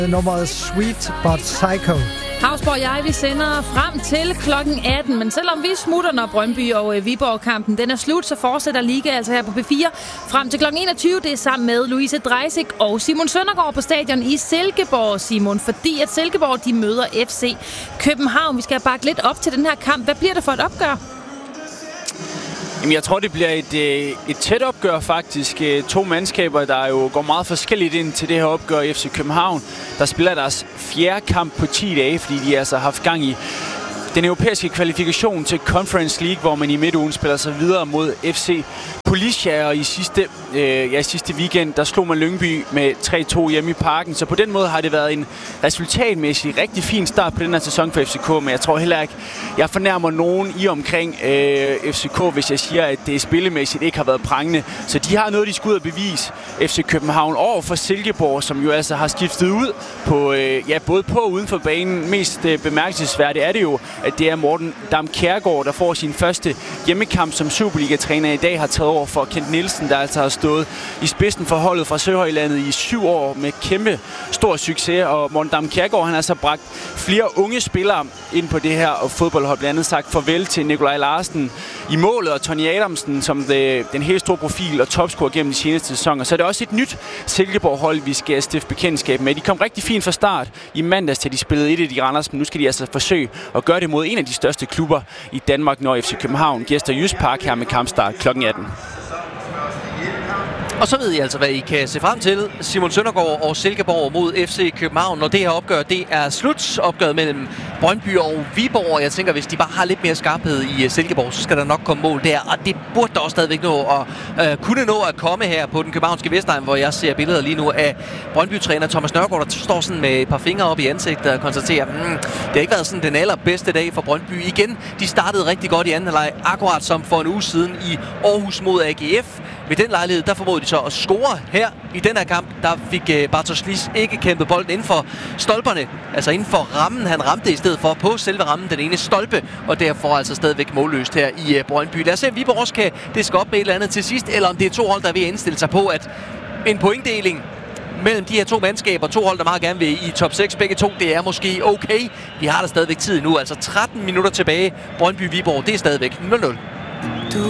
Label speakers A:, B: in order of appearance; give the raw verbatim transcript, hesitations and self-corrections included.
A: Nummeret Sweet But Psycho.
B: Havsborg og jeg, vi sender frem til klokken atten, men selvom vi smutter, når Brøndby og øh, Viborg-kampen den er slut, så fortsætter Liga altså her på P fire frem til klokken enogtyve. Det er sammen med Louise Dreisig og Simon Søndergaard på stadion i Silkeborg, Simon, fordi at Silkeborg de møder F C København. Vi skal bakke lidt op til den her kamp. Hvad bliver det for et opgør?
C: Jamen, jeg tror, det bliver et, et tæt opgør faktisk. To mandskaber, der jo går meget forskelligt ind til det her opgør. F C København, der spiller deres fjerde kamp på ti dage, fordi de altså har haft gang i den europæiske kvalifikation til Conference League, hvor man i midtugen spiller sig videre mod F C Policia, og i sidste, øh, ja, sidste weekend, der slog man Lyngby med tre to hjemme i Parken. Så på den måde har det været en resultatmæssig rigtig fin start på den her sæson for F C K, men jeg tror heller ikke, jeg fornærmer nogen i omkring øh, F C K, hvis jeg siger, at det spillemæssigt ikke har været prangende. Så de har noget, de skal ud og bevise. F C København over for Silkeborg, som jo altså har skiftet ud på, øh, ja, både på og uden for banen. Mest øh, bemærkelsesværdigt er det jo, at det er Morten Dam Kjærgaard, der får sin første hjemmekamp som Superliga-træner i dag, har taget over for Kent Nielsen, der altså har stået i spidsen for holdet fra Søhøjlandet i syv år med kæmpe stor succes. Og Morten Dam Kjærgaard, han har så bragt flere unge spillere ind på det her fodboldhold, blandt andet sagt farvel til Nikolaj Larsen i målet og Tony Adamsen som det, den helt store profil og topscorer gennem de seneste sæsoner. Så er det også et nyt Silkeborg-hold, vi skal stifte bekendtskab med. De kom rigtig fint fra start i mandags, til de spillede et i de Randers, men nu skal de altså forsøge at gøre det mod en af de største klubber i Danmark, når F C København gæster Jysk Park her med kampstart klokken atten.
D: Og så ved I altså, hvad I kan se frem til. Simon Søndergaard og Silkeborg mod F C København. Når det her opgør, det er slut. Opgøret mellem Brøndby og Viborg. Og jeg tænker, hvis de bare har lidt mere skarphed i Silkeborg, så skal der nok komme mål der. Og det burde der også stadigvæk nå at uh, kunne nå at komme her på den københavnske Vestegn, hvor jeg ser billeder lige nu af Brøndby-træner Thomas Nørgaard, der står sådan med et par fingre op i ansigtet og konstaterer, mm, det har ikke været sådan den allerbedste dag for Brøndby. Igen, de startede rigtig godt i anden halvleg, akkurat som for en uge siden i Aarhus mod A G F. Ved den lejlighed, der formåede de så at score her i den her kamp. Der fik uh, Bartosz Lis ikke kæmpet bolden inden for stolperne, altså inden for rammen. Han ramte i stedet for på selve rammen den ene stolpe, og derfor altså stadigvæk målløst her i uh, Brøndby. Lad os se, om Viborg også kan diske op med et eller andet til sidst, eller om det er to hold, der er ved at indstille sig på, at en pointdeling mellem de her to mandskaber, to hold, der meget gerne vil i top seks, begge to, det er måske okay. Vi har der stadigvæk tid nu, altså tretten minutter tilbage. Brøndby-Viborg, det er stadigvæk nul nul.